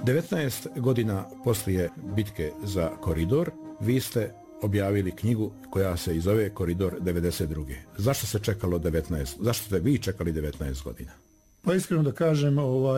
19 godina poslije bitke za Koridor, vi ste objavili knjigu koja se i zove Koridor 92. Zašto se čekalo 19? Zašto ste vi čekali 19 godina? Pa iskreno da kažem,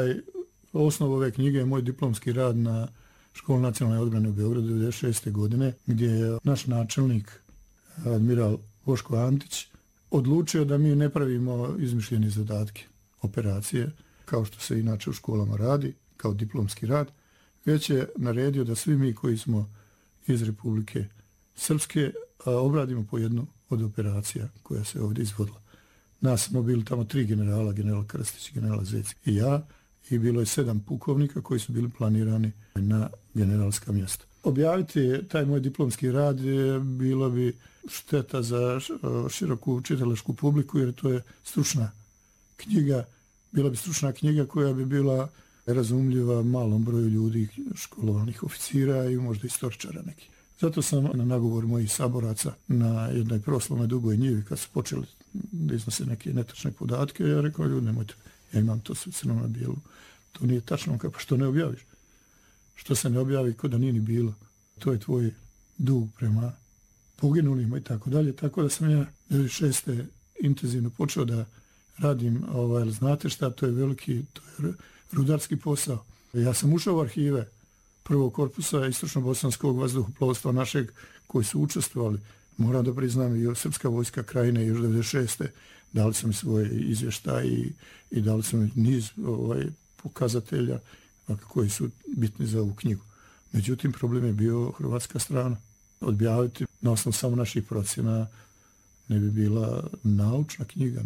osnov ove knjige je moj diplomski rad na Školi nacionalne odbrane u Beogradu 1996. godine, gdje je naš načelnik, admiral Boško Antić, odlučio da mi ne pravimo izmišljene zadatke, operacije, kao što se inače u školama radi, kao diplomski rad, već je naredio da svi mi koji smo iz Republike Srpske obradimo po jednu od operacija koja se ovdje izvodila. Nas smo bili tamo 3 generala, general Krstić, general Zec i ja, i bilo je 7 pukovnika koji su bili planirani na generalska mjesta. Objaviti taj moj diplomski rad bilo bi šteta za široku čitalačku publiku, jer to je stručna knjiga, bila bi stručna knjiga koja bi bila razumljiva malom broju ljudi, školovanih oficira i možda istoričara neki. Zato sam na nagovor mojih saboraca na jednoj proslovnoj dugoj njivi, kad su počeli da iznose neke netačne podatke, ja rekao, ljudi, nemojte, ja imam to sve crno na bijelu. To nije tačno, kako što ne objaviš? Što se ne objavi ko da nije ni bilo? To je tvoj dug prema poginulima i tako dalje. Tako da sam ja 2006. intenzivno počeo da radim, znate šta, to je veliki, to je rudarski posao. Ja sam ušao u arhive prvog korpusa istočno-bosanskog vazduhoplovstva našeg koji su učestvovali. Moram da priznam i Srpska vojska Krajine još 1996. Dali sam svoj izvještaj i dali sam niz pokazatelja koji su bitni za ovu knjigu. Međutim, problem je bio hrvatska strana. Odbjaviti na osnovu samo naših procjena ne bi bila naučna knjiga,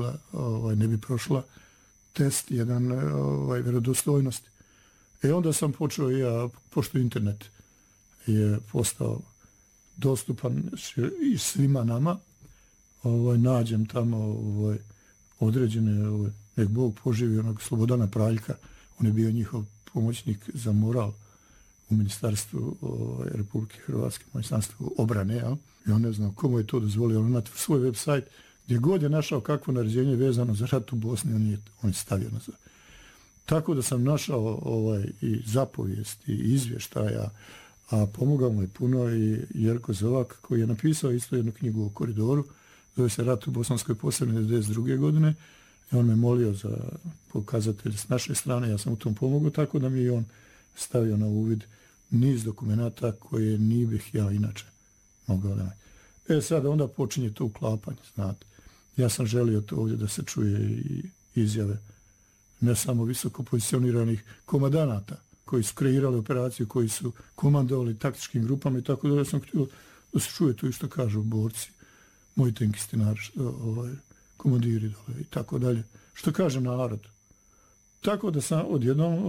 ne bi prošla test jedan vjerodostojnosti. Onda sam počeo ja, pošto internet je postao dostupan i svima nama, nađem tamo određene, nek Bog poživi onog Slobodana Praljka, on je bio njihov pomoćnik za moral u Ministarstvu Republike Hrvatske, Ministarstvu obrane, ja? I on ne znam komu je to dozvolio, on na svoj web sajt, gdje god je našao kakvo naređenje vezano za rat u Bosni, on je stavio na zove. Tako da sam našao i zapovijest i izvještaja, a pomogao mu je puno i Jerko Zovak, koji je napisao isto jednu knjigu o Koridoru, zove se Rat u Bosanskoj Posavini 1992. godine, i on me molio za pokazatelj s naše strane, ja sam u tom pomogao, tako da mi je on stavio na uvid niz dokumenata koje nije bih ja inače mogao da naći. Sada onda počinje to uklapanje, znate. Ja sam želio to ovdje da se čuje i izjave ne samo visoko pozicioniranih komandanata koji su kreirali operaciju, koji su komandovali taktičkim grupama i tako da sam htio da se čuje to i što kažu borci, moji tenkistinar, komandiri dole i tako dalje. Što kaže narod. Tako da sam odjednom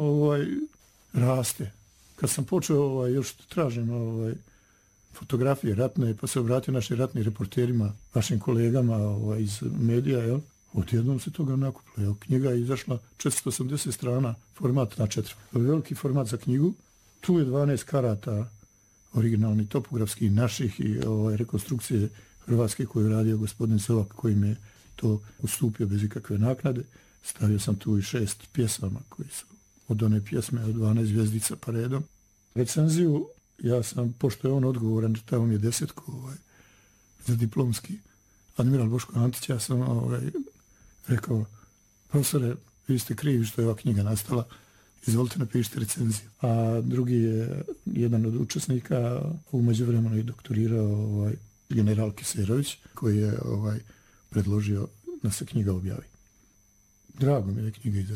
raste. Kad sam počeo još tražim fotografije ratne, pa se obratio našim ratnim reporterima, našim kolegama iz medija, jel? Odjednom se toga nakupilo. Knjiga je izašla 480 strana, format na 4. Veliki format za knjigu. Tu je 12 karata originalni topografski naših i rekonstrukcije Hrvatske koju je radio gospodin Zovak, koji mi je to ustupio bez ikakve naknade. Stavio sam tu i 6 pjesama koji su od one pjesme od 12 zvjezdica pa redom. Recenziju, ja sam, pošto je on odgovoran, tamo mi je 10 za diplomski admiral Boško Antić, ja sam rekao, profesore, vi ste krivi što je ova knjiga nastala, izvolite napišite recenziju. A drugi je jedan od učesnika, u međuvremenu je doktorirao general Kiserović, koji je predložio da se knjiga objavi. Drago mi je da knjiga izašla.